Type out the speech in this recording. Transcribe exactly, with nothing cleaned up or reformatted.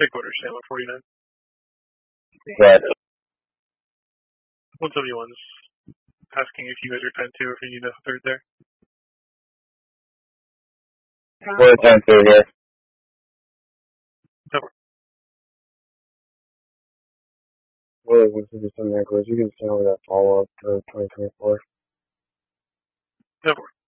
Big quarter, Sam, one forty-nine. Right. one seventy-one's asking if you guys are ten two or if you need a third there. We're ten two here. Over. We're looking for some necklace. You can tell me that follow up for twenty twenty-four. Over.